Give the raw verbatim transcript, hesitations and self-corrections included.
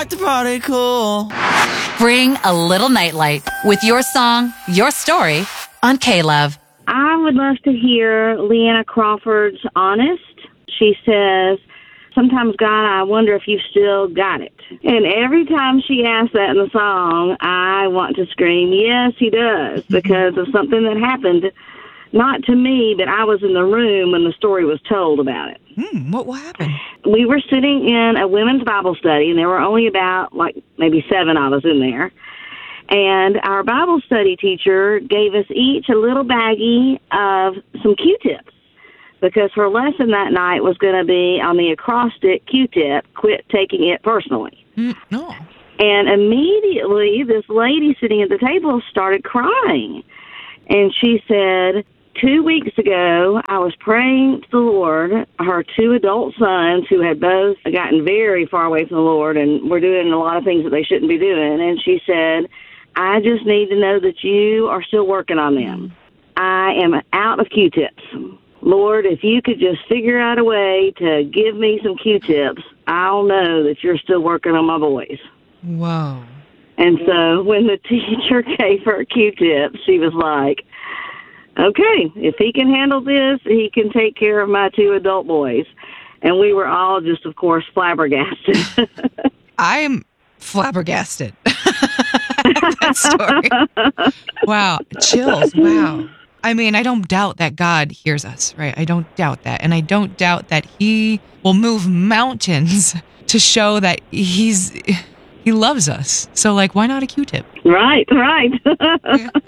the party cool. Bring a little nightlight with your song, your story on K-Love. I would love to hear Leanna Crawford's Honest. She says, sometimes, God, I wonder if you've still got it. And every time she asks that in the song, I want to scream, yes, he does, because of something that happened, not to me, but I was in the room when the story was told about it. Hmm, what, what happened? We were sitting in a women's Bible study, and there were only about, like, maybe seven of us in there. And our Bible study teacher gave us each a little baggie of some Q-tips, because her lesson that night was going to be on the acrostic Q-tip, quit taking it personally. Mm, no. And immediately, this lady sitting at the table started crying. And she said, two weeks ago, I was praying to the Lord. Her two adult sons, who had both gotten very far away from the Lord and were doing a lot of things that they shouldn't be doing. And she said, I just need to know that you are still working on them. I am out of Q-tips. Lord, if you could just figure out a way to give me some Q-tips, I'll know that you're still working on my boys. Whoa. And so when the teacher gave her Q-tips, she was like, okay, if he can handle this, he can take care of my two adult boys. And we were all just, of course, flabbergasted. I'm flabbergasted. That story. Wow. Chills. Wow. I mean, I don't doubt that God hears us, right? I don't doubt that. And I don't doubt that he will move mountains to show that he's he loves us. So, like, why not a Q-tip? Right, right. Yeah.